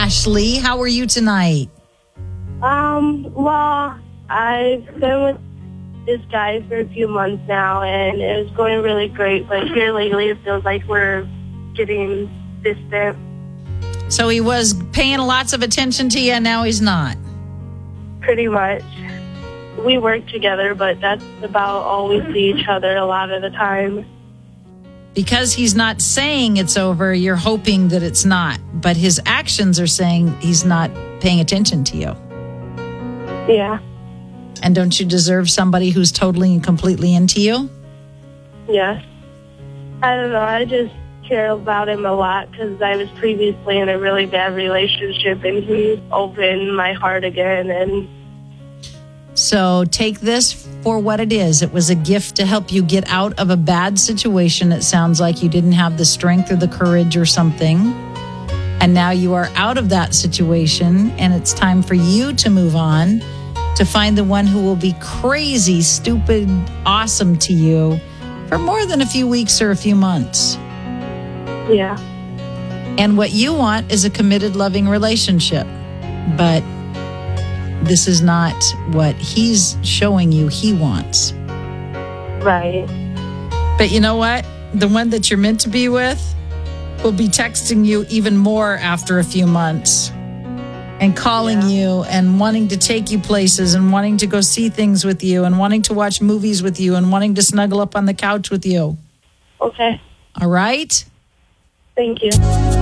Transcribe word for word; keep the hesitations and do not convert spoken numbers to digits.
Ashley. How are you tonight? Um, well, I've been with this guy for a few months now, and it was going really great, but here lately it feels like we're getting distant. So he was paying lots of attention to you, and now he's not. Pretty much. We work together, but that's about all we see each other a lot of the time. Because he's not saying it's over, you're hoping that it's not. But his actions are saying he's not paying attention to you. Yeah. And don't you deserve somebody who's totally and completely into you? Yes. I don't know. I just care about him a lot because I was previously in a really bad relationship, and he opened my heart again. And so take this for what it is. It was a gift to help you get out of a bad situation. It sounds like you didn't have the strength or the courage or something. And now you are out of that situation, and it's time for you to move on, to find the one who will be crazy, stupid, awesome to you for more than a few weeks or a few months. Yeah. And what you want is a committed, loving relationship. But this is not what he's showing you he wants. Right. But you know what? The one that you're meant to be with will be texting you even more after a few months and calling yeah. you and wanting to take you places and wanting to go see things with you and wanting to watch movies with you and wanting to snuggle up on the couch with you. Okay. All right? Thank you.